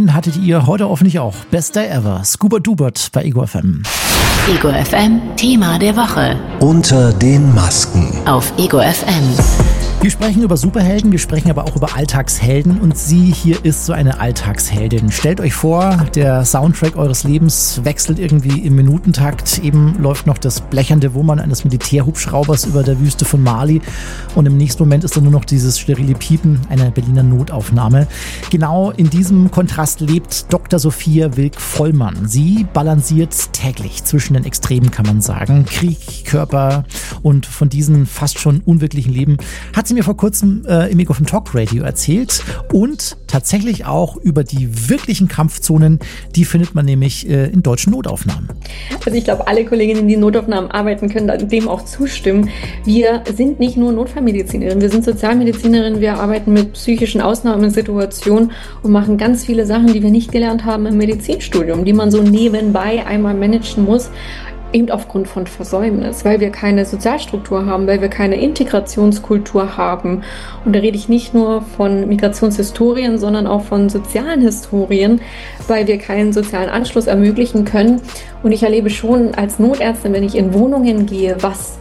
Gefühl hattet ihr heute hoffentlich auch. Best Day ever. Scuba Dubert bei Ego FM. Ego FM, Thema der Woche. Unter den Masken. Auf Ego FM. Wir sprechen über Superhelden, wir sprechen aber auch über Alltagshelden und sie hier ist so eine Alltagsheldin. Stellt euch vor, der Soundtrack eures Lebens wechselt irgendwie im Minutentakt. Eben läuft noch das blechernde Wummern eines Militärhubschraubers über der Wüste von Mali und im nächsten Moment ist dann nur noch dieses sterile Piepen einer Berliner Notaufnahme. Genau in diesem Kontrast lebt Dr. Sophia Wilk-Vollmann. Sie balanciert täglich zwischen den Extremen, kann man sagen. Krieg, Körper und von diesem fast schon unwirklichen Leben hat sie mir vor kurzem im Ego FM Talk Radio erzählt und tatsächlich auch über die wirklichen Kampfzonen, die findet man nämlich in deutschen Notaufnahmen. Also ich glaube, alle Kolleginnen, die in Notaufnahmen arbeiten, können dem auch zustimmen. Wir sind nicht nur Notfallmedizinerinnen, wir sind Sozialmedizinerinnen, wir arbeiten mit psychischen Ausnahmesituationen und machen ganz viele Sachen, die wir nicht gelernt haben im Medizinstudium, die man so nebenbei einmal managen muss. Eben aufgrund von Versäumnis, weil wir keine Sozialstruktur haben, weil wir keine Integrationskultur haben. Und da rede ich nicht nur von Migrationshistorien, sondern auch von sozialen Historien, weil wir keinen sozialen Anschluss ermöglichen können. Und ich erlebe schon als Notärztin, wenn ich in Wohnungen gehe, was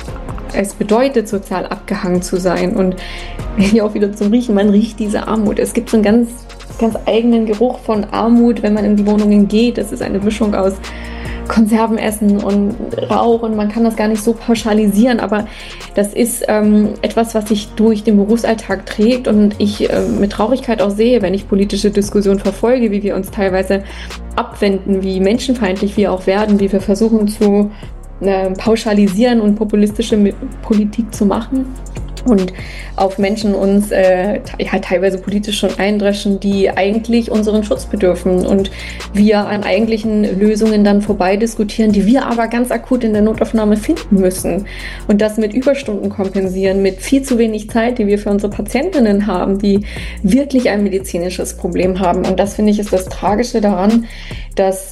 es bedeutet, sozial abgehangen zu sein. Und hier auch wieder zum Riechen, man riecht diese Armut. Es gibt so einen ganz eigenen Geruch von Armut, wenn man in die Wohnungen geht. Das ist eine Mischung aus Konservenessen und Rauch und man kann das gar nicht so pauschalisieren, aber das ist etwas, was sich durch den Berufsalltag trägt und ich mit Traurigkeit auch sehe, wenn ich politische Diskussionen verfolge, wie wir uns teilweise abwenden, wie menschenfeindlich wir auch werden, wie wir versuchen zu pauschalisieren und populistische Politik zu machen. Und auf Menschen uns teilweise politisch schon eindreschen, die eigentlich unseren Schutz bedürfen und wir an eigentlichen Lösungen dann vorbei diskutieren, die wir aber ganz akut in der Notaufnahme finden müssen und das mit Überstunden kompensieren, mit viel zu wenig Zeit, die wir für unsere Patientinnen haben, die wirklich ein medizinisches Problem haben. Und das, finde ich, ist das Tragische daran, dass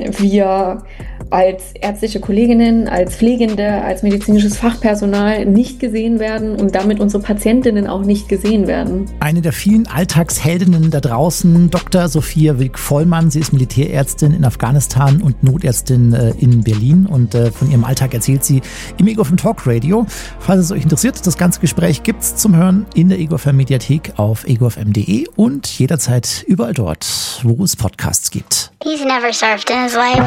wir als ärztliche Kolleginnen, als Pflegende, als medizinisches Fachpersonal nicht gesehen werden und damit unsere Patientinnen auch nicht gesehen werden. Eine der vielen Alltagsheldinnen da draußen, Dr. Sophia Wilk-Vollmann. Sie ist Militärärztin in Afghanistan und Notärztin in Berlin und von ihrem Alltag erzählt sie im Ego FM Talk Radio. Falls es euch interessiert, das ganze Gespräch gibt's zum Hören in der Ego FM Mediathek auf egofm.de und jederzeit überall dort, wo es Podcasts gibt. He's never surfed in his life.